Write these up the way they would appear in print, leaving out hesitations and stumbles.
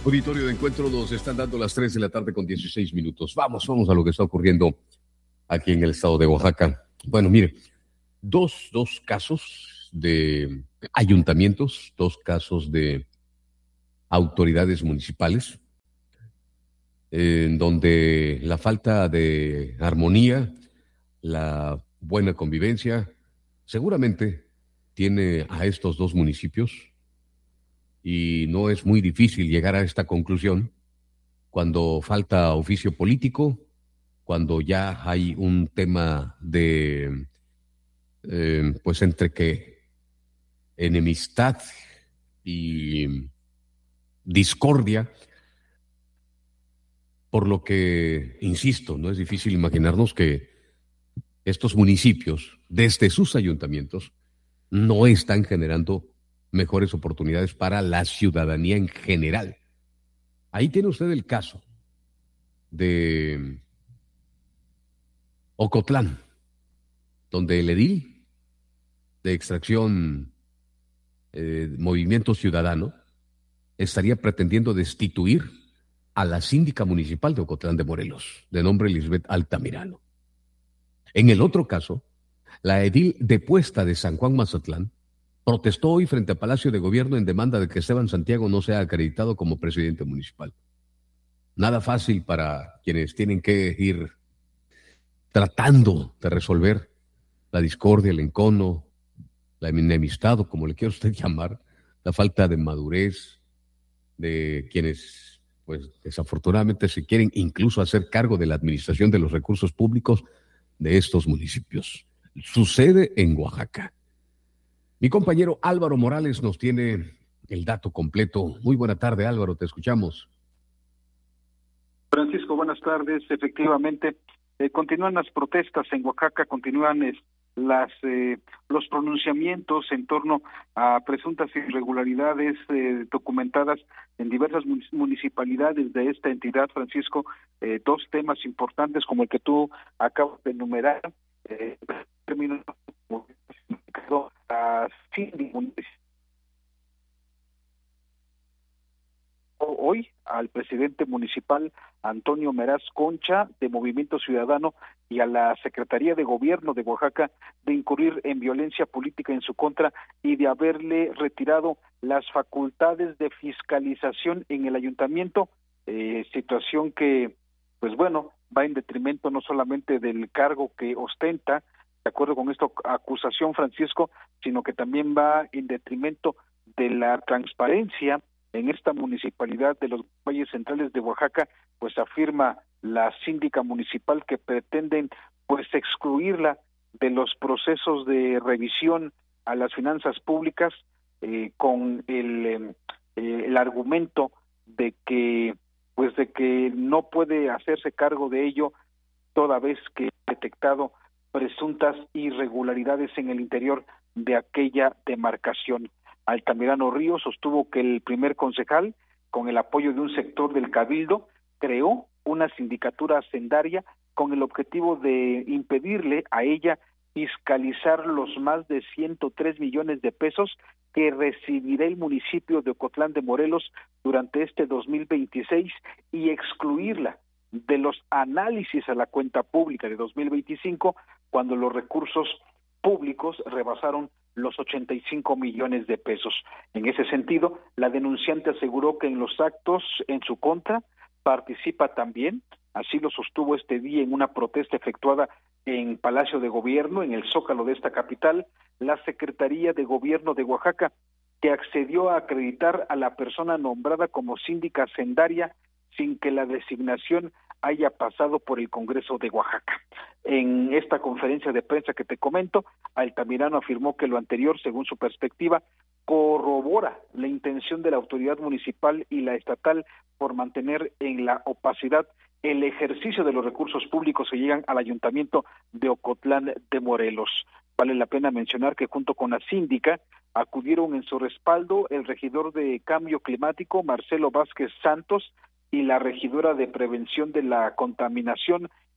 Auditorio de Encuentro, nos están dando las 3 de la tarde con 16 minutos. Vamos a lo que está ocurriendo aquí en el estado de Oaxaca. Bueno, mire, dos casos de ayuntamientos, dos casos de autoridades municipales, en donde la falta de armonía, la buena convivencia, seguramente tiene a estos dos municipios, y no es muy difícil llegar a esta conclusión cuando falta oficio político, cuando ya hay un tema de, pues entre que enemistad y discordia, por lo que, insisto, no es difícil imaginarnos que estos municipios, desde sus ayuntamientos, no están generando mejores oportunidades para la ciudadanía en general. Ahí tiene usted el caso de Ocotlán, donde el edil de extracción Movimiento Ciudadano estaría pretendiendo destituir a la síndica municipal de Ocotlán de Morelos, de nombre Lisbeth Altamirano. En el otro caso, la edil depuesta de San Juan Mazatlán protestó hoy frente al Palacio de Gobierno en demanda de que Esteban Santiago no sea acreditado como presidente municipal. Nada fácil para quienes tienen que ir tratando de resolver la discordia, el encono, la enemistad, o como le quiera usted llamar, la falta de madurez de quienes, pues desafortunadamente, se quieren incluso hacer cargo de la administración de los recursos públicos de estos municipios. Sucede en Oaxaca. Mi compañero Álvaro Morales nos tiene el dato completo. Muy buena tarde, Álvaro, te escuchamos. Francisco, buenas tardes. Efectivamente, continúan las protestas en Oaxaca, continúan los pronunciamientos en torno a presuntas irregularidades documentadas en diversas municipalidades de esta entidad, Francisco. Dos temas importantes como el que tú acabas de enumerar, hoy al presidente municipal Antonio Meraz Concha de Movimiento Ciudadano y a la Secretaría de Gobierno de Oaxaca de incurrir en violencia política en su contra y de haberle retirado las facultades de fiscalización en el ayuntamiento, situación que, pues bueno, va en detrimento no solamente del cargo que ostenta, de acuerdo con esta acusación, Francisco, sino que también va en detrimento de la transparencia en esta municipalidad de los valles centrales de Oaxaca. Pues afirma la síndica municipal que pretenden pues excluirla de los procesos de revisión a las finanzas públicas con el argumento de que no puede hacerse cargo de ello toda vez que ha detectado presuntas irregularidades en el interior de aquella demarcación. Altamirano Ríos sostuvo que el primer concejal, con el apoyo de un sector del Cabildo, creó una sindicatura hacendaria con el objetivo de impedirle a ella fiscalizar los más de 103 millones de pesos que recibirá el municipio de Ocotlán de Morelos durante este 2026 y excluirla de los análisis a la cuenta pública de 2025, cuando los recursos públicos rebasaron los 85 millones de pesos. En ese sentido, la denunciante aseguró que en los actos en su contra participa también, así lo sostuvo este día en una protesta efectuada en Palacio de Gobierno, en el Zócalo de esta capital, la Secretaría de Gobierno de Oaxaca, que accedió a acreditar a la persona nombrada como síndica hacendaria sin que la designación haya pasado por el Congreso de Oaxaca. En esta conferencia de prensa que te comento, Altamirano afirmó que lo anterior, según su perspectiva, corrobora la intención de la autoridad municipal y la estatal por mantener en la opacidad el ejercicio de los recursos públicos que llegan al ayuntamiento de Ocotlán de Morelos. Vale la pena mencionar que junto con la síndica acudieron en su respaldo el regidor de Cambio Climático, Marcelo Vázquez Santos, y la regidora de Prevención de la Contaminación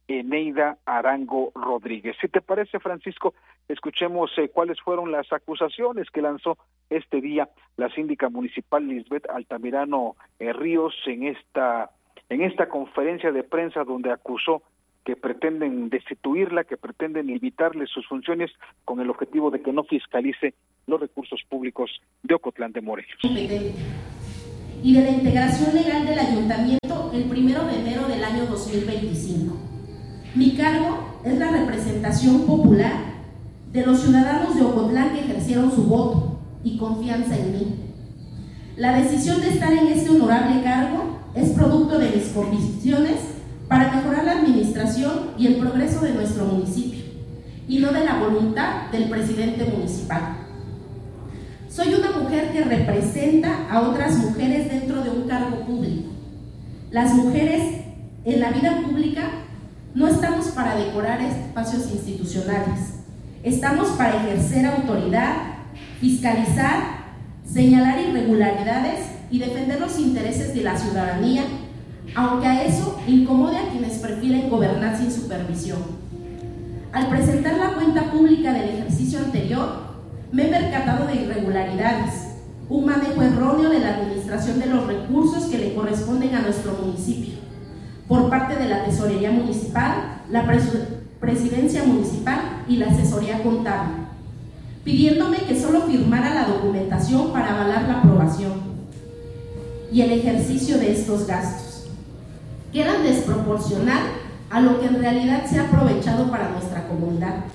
Eneida Arango Rodríguez. Si te parece, Francisco, escuchemos cuáles fueron las acusaciones que lanzó este día la síndica municipal Lisbeth Altamirano Ríos en esta conferencia de prensa, donde acusó que pretenden destituirla, que pretenden limitarle sus funciones con el objetivo de que no fiscalice los recursos públicos de Ocotlán de Morelos. Y de la integración legal del ayuntamiento el 1 de enero del año 2025. Mi cargo es la representación popular de los ciudadanos de Ocotlán que ejercieron su voto y confianza en mí. La decisión de estar en este honorable cargo es producto de mis convicciones para mejorar la administración y el progreso de nuestro municipio, y no de la voluntad del presidente municipal. Soy una mujer que representa a otras mujeres dentro de un cargo público. Las mujeres en la vida pública no estamos para decorar espacios institucionales, estamos para ejercer autoridad, fiscalizar, señalar irregularidades y defender los intereses de la ciudadanía, aunque a eso incomode a quienes prefieren gobernar sin supervisión. Al presentar la cuenta pública del ejercicio anterior, me he percatado de irregularidades, un manejo erróneo de la administración de los recursos que le corresponden a nuestro municipio, por parte de la Tesorería Municipal, la Presidencia Municipal y la Asesoría Contable, pidiéndome que solo firmara la documentación para avalar la aprobación y el ejercicio de estos gastos, que eran desproporcional a lo que en realidad se ha aprovechado para nuestra comunidad.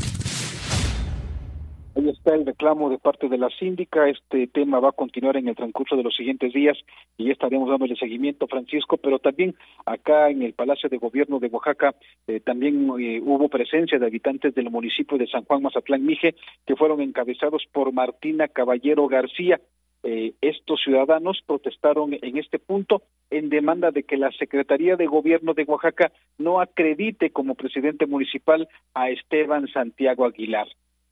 Ahí está el reclamo de parte de la síndica. Este tema va a continuar en el transcurso de los siguientes días y ya estaremos dándole seguimiento, Francisco, pero también acá en el Palacio de Gobierno de Oaxaca también hubo presencia de habitantes del municipio de San Juan Mazatlán Mije, que fueron encabezados por Martina Caballero García. Estos ciudadanos protestaron en este punto en demanda de que la Secretaría de Gobierno de Oaxaca no acredite como presidente municipal a Esteban Santiago Aguilar.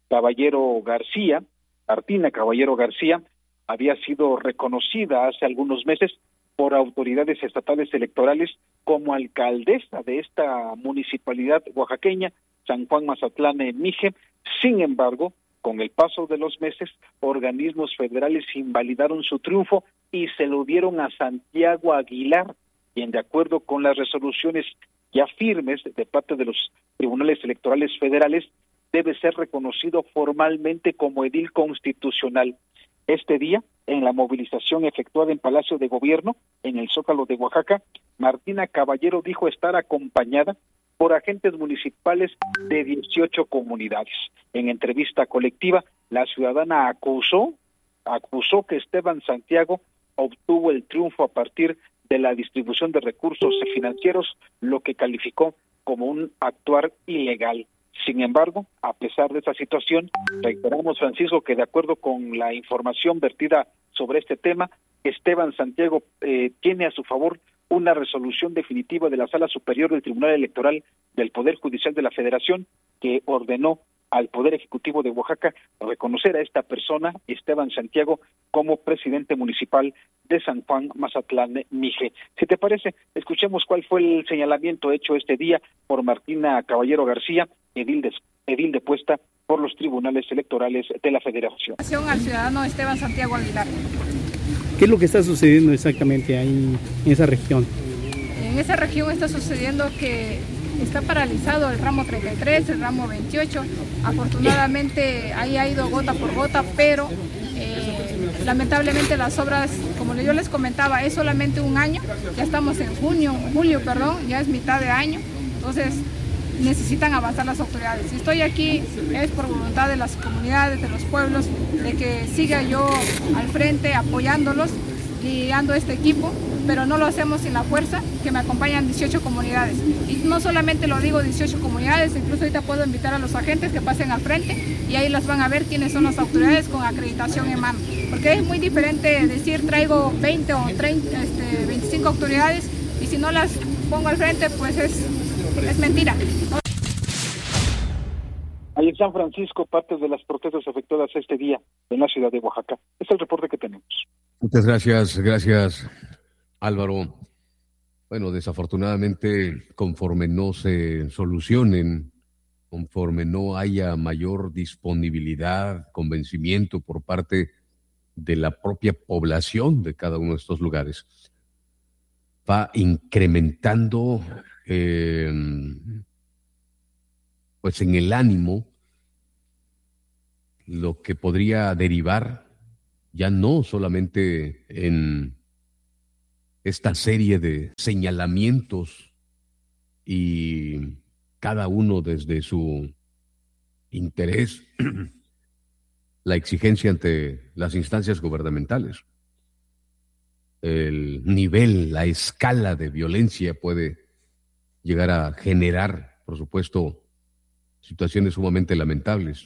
Martina Caballero García, había sido reconocida hace algunos meses por autoridades estatales electorales como alcaldesa de esta municipalidad oaxaqueña, San Juan Mazatlán Mije. Sin embargo, con el paso de los meses, organismos federales invalidaron su triunfo y se lo dieron a Santiago Aguilar, quien, de acuerdo con las resoluciones ya firmes de parte de los tribunales electorales federales, debe ser reconocido formalmente como edil constitucional. Este día, en la movilización efectuada en Palacio de Gobierno, en el Zócalo de Oaxaca, Martina Caballero dijo estar acompañada por agentes municipales de 18 comunidades. En entrevista colectiva, la ciudadana acusó que Esteban Santiago obtuvo el triunfo a partir de la distribución de recursos financieros, lo que calificó como un actuar ilegal. Sin embargo, a pesar de esta situación, reiteramos, Francisco, que de acuerdo con la información vertida sobre este tema, Esteban Santiago tiene a su favor una resolución definitiva de la Sala Superior del Tribunal Electoral del Poder Judicial de la Federación, que ordenó al Poder Ejecutivo de Oaxaca reconocer a esta persona, Esteban Santiago, como presidente municipal de San Juan Mazatlán Mije. Si te parece, escuchemos cuál fue el señalamiento hecho este día por Martina Caballero García, edil depuesta por los tribunales electorales de la Federación. Al ciudadano Esteban Santiago Aguilar. ¿Qué es lo que está sucediendo exactamente ahí en esa región? En esa región está sucediendo que está paralizado el ramo 33, el ramo 28. Afortunadamente ahí ha ido gota por gota, pero lamentablemente las obras, como yo les comentaba, es solamente un año. Ya estamos en julio, ya es mitad de año. Entonces necesitan avanzar las autoridades. Si estoy aquí es por voluntad de las comunidades, de los pueblos, de que siga yo al frente apoyándolos, guiando este equipo, pero no lo hacemos sin la fuerza que me acompañan 18 comunidades. Y no solamente lo digo 18 comunidades, incluso ahorita puedo invitar a los agentes que pasen al frente y ahí las van a ver quiénes son las autoridades con acreditación en mano. Porque es muy diferente decir traigo 20 o 25 autoridades y si no las pongo al frente, pues es mentira. Ahí en San Francisco, parte de las protestas efectuadas este día en la ciudad de Oaxaca. Es el reporte que tenemos. Muchas gracias, Álvaro. Bueno, desafortunadamente, conforme no se solucionen, conforme no haya mayor disponibilidad, convencimiento por parte de la propia población de cada uno de estos lugares, va incrementando pues en el ánimo lo que podría derivar ya no solamente en esta serie de señalamientos y cada uno desde su interés, la exigencia ante las instancias gubernamentales. El nivel, la escala de violencia puede llegar a generar, por supuesto, situaciones sumamente lamentables.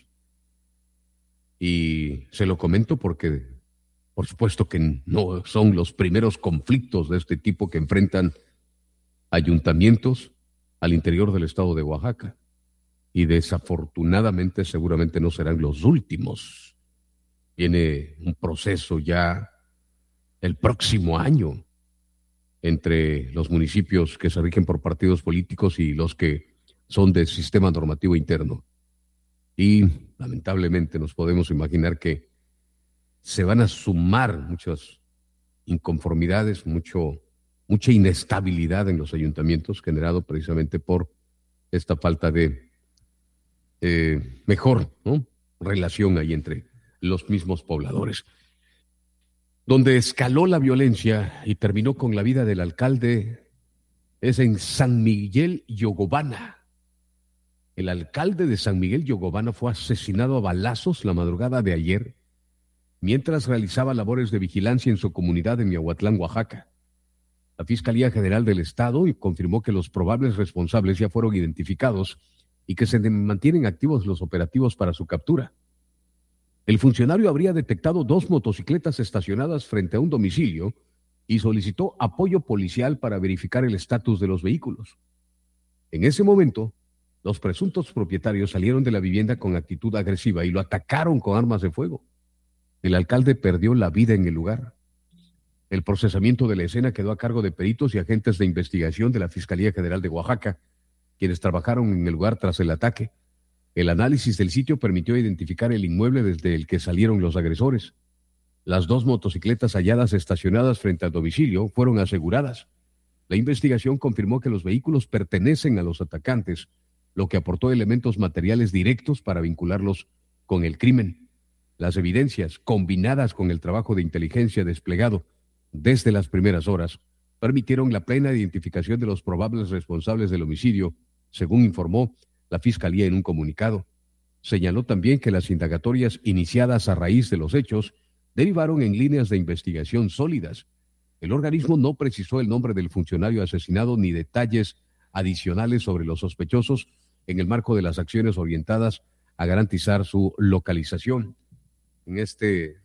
Y se lo comento porque, por supuesto que no son los primeros conflictos de este tipo que enfrentan ayuntamientos al interior del estado de Oaxaca. Y desafortunadamente seguramente no serán los últimos. Viene un proceso ya el próximo año entre los municipios que se rigen por partidos políticos y los que son del sistema normativo interno. Y lamentablemente nos podemos imaginar que se van a sumar muchas inconformidades, mucha inestabilidad en los ayuntamientos generado precisamente por esta falta de mejor, ¿no?, relación ahí entre los mismos pobladores. Donde escaló la violencia y terminó con la vida del alcalde es en San Miguel Yogobana. El alcalde de San Miguel Yogobana fue asesinado a balazos la madrugada de ayer mientras realizaba labores de vigilancia en su comunidad de Miahuatlán, Oaxaca. La Fiscalía General del Estado confirmó que los probables responsables ya fueron identificados y que se mantienen activos los operativos para su captura. El funcionario habría detectado 2 motocicletas estacionadas frente a un domicilio y solicitó apoyo policial para verificar el estatus de los vehículos. En ese momento, los presuntos propietarios salieron de la vivienda con actitud agresiva y lo atacaron con armas de fuego. El alcalde perdió la vida en el lugar. El procesamiento de la escena quedó a cargo de peritos y agentes de investigación de la Fiscalía General de Oaxaca, quienes trabajaron en el lugar tras el ataque. El análisis del sitio permitió identificar el inmueble desde el que salieron los agresores. Las 2 motocicletas halladas estacionadas frente al domicilio fueron aseguradas. La investigación confirmó que los vehículos pertenecen a los atacantes, lo que aportó elementos materiales directos para vincularlos con el crimen. Las evidencias, combinadas con el trabajo de inteligencia desplegado desde las primeras horas, permitieron la plena identificación de los probables responsables del homicidio, según informó la Fiscalía en un comunicado. Señaló también que las indagatorias iniciadas a raíz de los hechos derivaron en líneas de investigación sólidas. El organismo no precisó el nombre del funcionario asesinado ni detalles adicionales sobre los sospechosos en el marco de las acciones orientadas a garantizar su localización. En este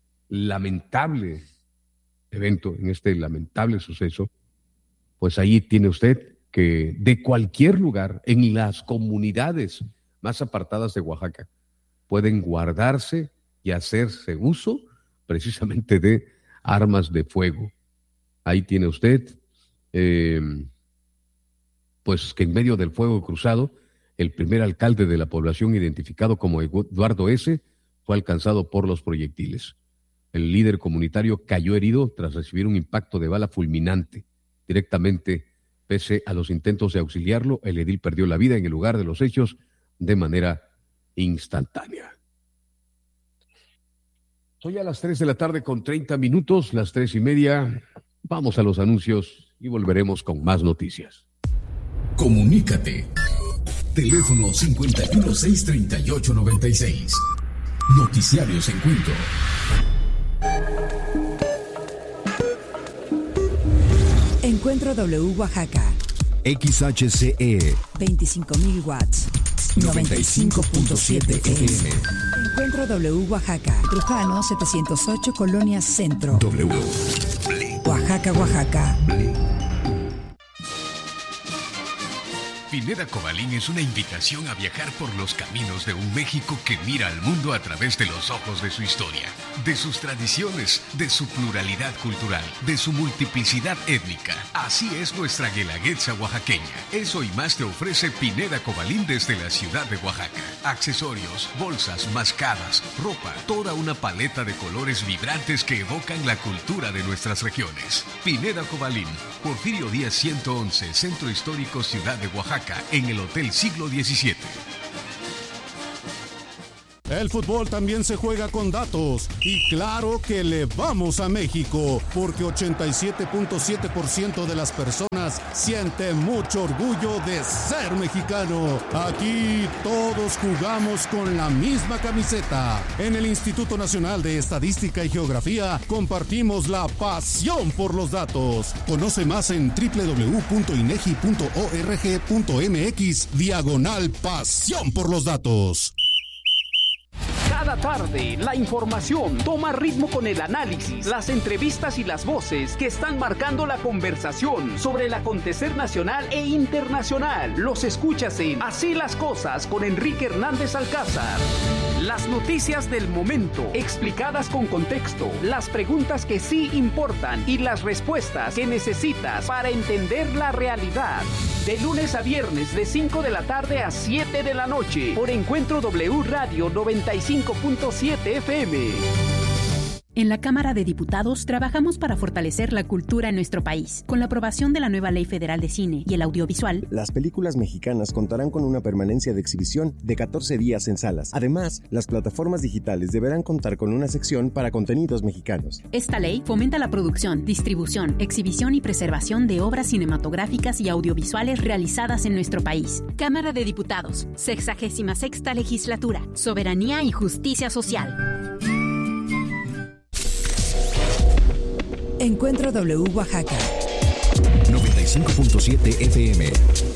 lamentable evento, en este lamentable suceso, pues ahí tiene usted que de cualquier lugar, en las comunidades más apartadas de Oaxaca, pueden guardarse y hacerse uso precisamente de armas de fuego. Ahí tiene usted, pues que en medio del fuego cruzado, el primer alcalde de la población, identificado como Eduardo S., fue alcanzado por los proyectiles. El líder comunitario cayó herido tras recibir un impacto de bala fulminante. Directamente, pese a los intentos de auxiliarlo, el edil perdió la vida en el lugar de los hechos de manera instantánea. Soy a las 3 de la tarde con 30 minutos, las 3:30. Vamos a los anuncios y volveremos con más noticias. Comunícate. Teléfono 5163896. Noticiarios Encuentro. Encuentro W Oaxaca. XHCE 25.000 watts. 95.7 FM. Encuentro W Oaxaca. Trujano 708 Colonia Centro. W. Oaxaca, Oaxaca. Pineda Cobalín es una invitación a viajar por los caminos de un México que mira al mundo a través de los ojos de su historia, de sus tradiciones, de su pluralidad cultural, de su multiplicidad étnica. Así es nuestra guelaguetza oaxaqueña. Eso y más te ofrece Pineda Cobalín desde la ciudad de Oaxaca. Accesorios, bolsas, mascadas, ropa, toda una paleta de colores vibrantes que evocan la cultura de nuestras regiones. Pineda Cobalín, Porfirio Díaz 111, Centro Histórico Ciudad de Oaxaca, en el Hotel Siglo XVII. El fútbol también se juega con datos y claro que le vamos a México porque 87.7% de las personas siente mucho orgullo de ser mexicano. Aquí todos jugamos con la misma camiseta. En el Instituto Nacional de Estadística y Geografía compartimos la pasión por los datos. Conoce más en www.inegi.org.mx/pasión por los datos. Cada tarde, la información toma ritmo con el análisis, las entrevistas y las voces que están marcando la conversación sobre el acontecer nacional e internacional. Los escuchas en Así las Cosas con Enrique Hernández Alcázar. Las noticias del momento, explicadas con contexto, las preguntas que sí importan y las respuestas que necesitas para entender la realidad. De lunes a viernes, de 5 de la tarde a 7 de la noche, por Encuentro W Radio 95.7 FM. En la Cámara de Diputados trabajamos para fortalecer la cultura en nuestro país. Con la aprobación de la nueva Ley Federal de Cine y el Audiovisual, las películas mexicanas contarán con una permanencia de exhibición de 14 días en salas. Además, las plataformas digitales deberán contar con una sección para contenidos mexicanos. Esta ley fomenta la producción, distribución, exhibición y preservación de obras cinematográficas y audiovisuales realizadas en nuestro país. Cámara de Diputados, 66ª Legislatura, Soberanía y Justicia Social. Encuentro W Oaxaca 95.7 FM.